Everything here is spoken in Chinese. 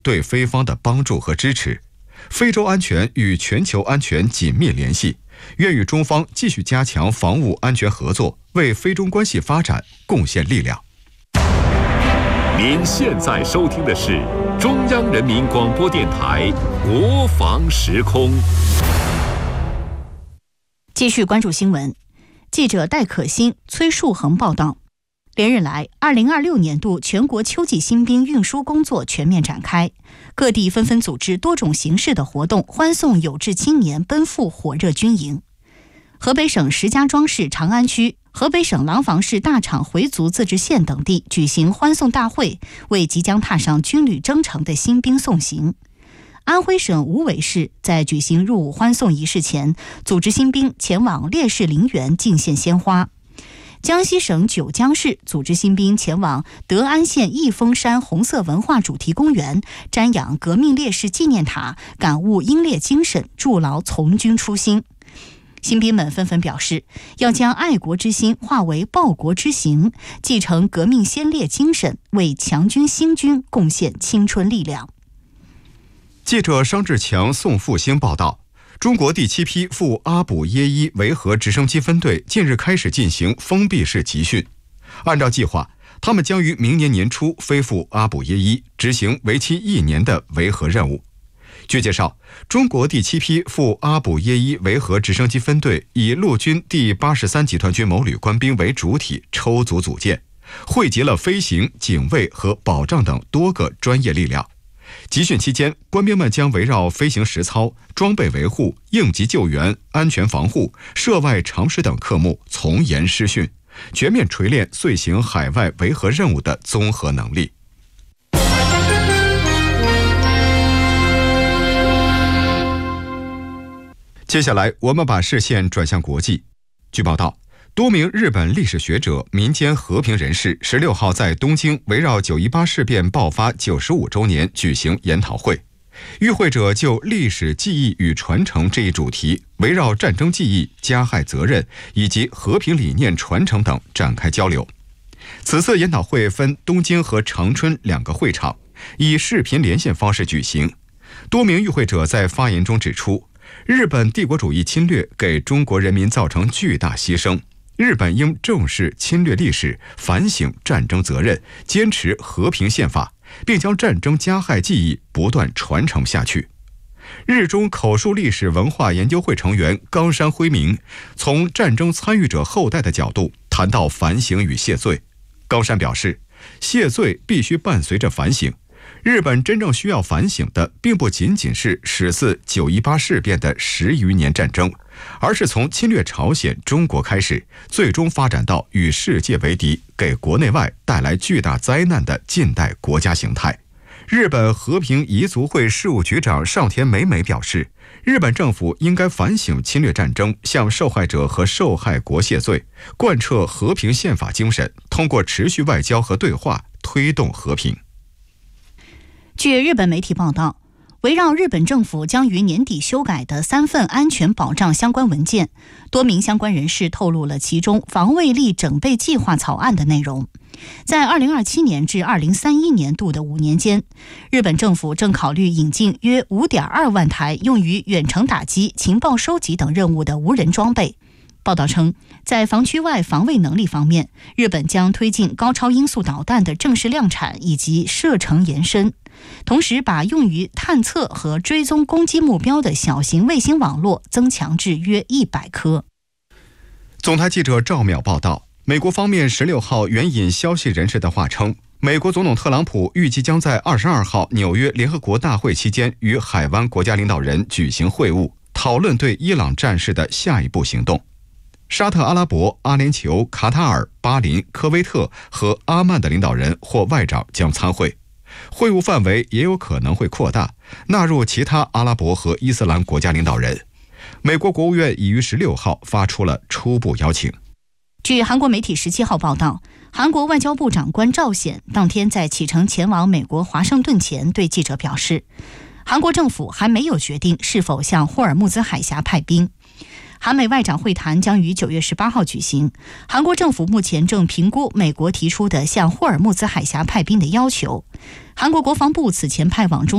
对非方的帮助和支持。非洲安全与全球安全紧密联系，愿与中方继续加强防务安全合作，为非中关系发展贡献力量。 您现在收听的是中央人民广播电台国防时空。 继续关注新闻，记者戴可欣、崔树恒报道。连日来，2026年度全国秋季新兵运输工作全面展开，各地纷纷组织多种形式的活动，欢送有志青年奔赴火热军营。河北省石家庄市长安区、河北省廊坊市大厂回族自治县等地举行欢送大会，为即将踏上军旅征程的新兵送行。安徽省无为市在举行入伍欢送仪式前，组织新兵前往烈士陵园敬献鲜花。江西省九江市组织新兵前往德安县义峰山红色文化主题公园，瞻仰革命烈士纪念塔，感悟英烈精神，筑牢从军初心。新兵们纷纷表示，要将爱国之心化为报国之行，继承革命先烈精神，为强军兴军贡献青春力量。 记者商志强、宋复兴报道，中国第7批赴阿卜耶伊维和直升机分队近日开始进行封闭式集训。按照计划，他们将于明年年初飞赴阿卜耶伊，执行为期1年的维和任务。据介绍，中国第7批赴阿卜耶伊维和直升机分队以陆军第83集团军某旅官兵为主体抽组组建，汇集了飞行、警卫和保障等多个专业力量。集训期间，官兵们将围绕飞行实操、装备维护、应急救援、安全防护、涉外常识等科目从严施训，全面锤炼遂行海外维和任务的综合能力。接下来，我们把视线转向国际。据报道，多名日本历史学者、民间和平人士16号在东京围绕9·18事变爆发95周年举行研讨会。与会者就历史记忆与传承这一主题，围绕战争记忆、加害责任以及和平理念传承等展开交流。此次研讨会分东京和长春2个会场，以视频连线方式举行。多名与会者在发言中指出，日本帝国主义侵略给中国人民造成巨大牺牲，日本应正视侵略历史，反省战争责任，坚持和平宪法，并将战争加害记忆不断传承下去。日中口述历史文化研究会成员冈山辉明从战争参与者后代的角度谈到反省与谢罪。冈山表示，谢罪必须伴随着反省。日本真正需要反省的，并不仅仅是始自9·18事变的10余年战争，而是从侵略朝鲜、中国开始，最终发展到与世界为敌，给国内外带来巨大灾难的近代国家形态。日本和平彝族会事务局长上田美美表示，日本政府应该反省侵略战争，向受害者和受害国谢罪，贯彻和平宪法精神，通过持续外交和对话推动和平。 据日本媒体报道，围绕日本政府将于年底修改的3份安全保障相关文件，多名相关人士透露了其中防卫力整备计划草案的内容。在2027年至2031年度的5年间，日本政府正考虑引进约5.2万台用于远程打击、情报收集等任务的无人装备。报道称，在防区外防卫能力方面，日本将推进高超音速导弹的正式量产以及射程延伸，同时把用于探测和追踪攻击目标的小型卫星网络增强至约100颗。 总台记者赵淼报道，美国方面16号援引消息人士的话称，美国总统特朗普预计将在22号纽约联合国大会期间与海湾国家领导人举行会晤，讨论对伊朗战事的下一步行动。沙特阿拉伯、阿联酋、卡塔尔、巴林、科威特和阿曼的领导人或外长将参会，会晤范围也有可能会扩大，纳入其他阿拉伯和伊斯兰国家领导人。美国国务院已于16号发出了初步邀请。 据韩国媒体17号报道，韩国外交部长官赵显当天在启程前往美国华盛顿前对记者表示，韩国政府还没有决定是否向霍尔木兹海峡派兵。韩美外长会谈将于9月18号举行，韩国政府目前正评估美国提出的向霍尔木兹海峡派兵的要求。韩国国防部此前派往中